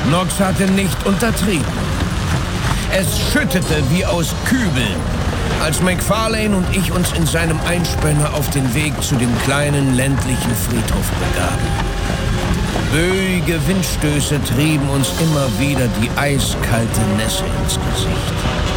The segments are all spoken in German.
Knox hatte nicht untertrieben. Es schüttete wie aus Kübeln, als McFarlane und ich uns in seinem Einspänner auf den Weg zu dem kleinen ländlichen Friedhof begaben. Böige Windstöße trieben uns immer wieder die eiskalte Nässe ins Gesicht.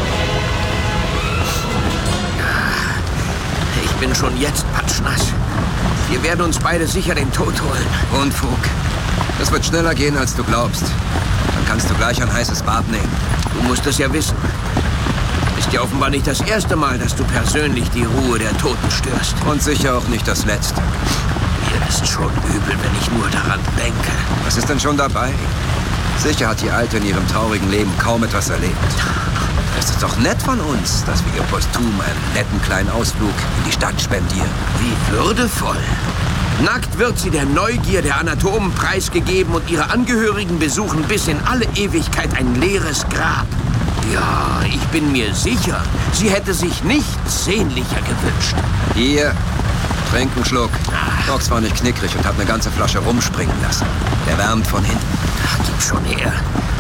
Ich bin schon jetzt patschnass. Wir werden uns beide sicher den Tod holen. Unfug. Das wird schneller gehen, als du glaubst. Dann kannst du gleich ein heißes Bad nehmen. Du musst es ja wissen. Ist ja offenbar nicht das erste Mal, dass du persönlich die Ruhe der Toten störst. Und sicher auch nicht das letzte. Mir ist schon übel, wenn ich nur daran denke. Was ist denn schon dabei? Sicher hat die Alte in ihrem traurigen Leben kaum etwas erlebt. Es ist doch nett von uns, dass wir ihr posthum einen netten kleinen Ausflug in die Stadt spendieren. Wie würdevoll. Nackt wird sie der Neugier der Anatomen preisgegeben und ihre Angehörigen besuchen bis in alle Ewigkeit ein leeres Grab. Ja, ich bin mir sicher, sie hätte sich nichts sehnlicher gewünscht. Hier, trink einen Schluck. Knox war nicht knickrig und hat eine ganze Flasche rumspringen lassen. Der wärmt von hinten. Ach, gib schon her.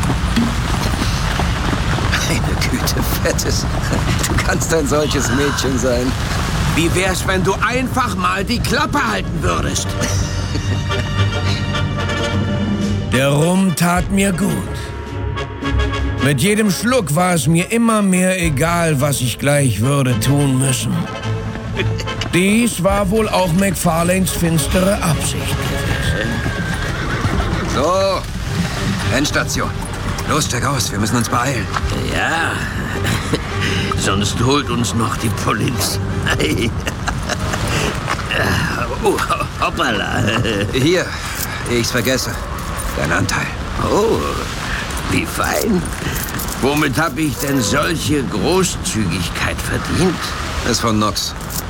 Meine Güte, Fettes. Du kannst ein solches Mädchen sein. Wie wär's, wenn du einfach mal die Klappe halten würdest? Der Rum tat mir gut. Mit jedem Schluck war es mir immer mehr egal, was ich gleich würde tun müssen. Dies war wohl auch McFarlanes finstere Absicht gewesen. So, Endstation. Los, steig aus, wir müssen uns beeilen. Ja, sonst holt uns noch die Polizei. Oh, hoppala. Hier, ehe ich's vergesse. Dein Anteil. Oh, wie fein. Womit habe ich denn solche Großzügigkeit verdient? Ist von Knox.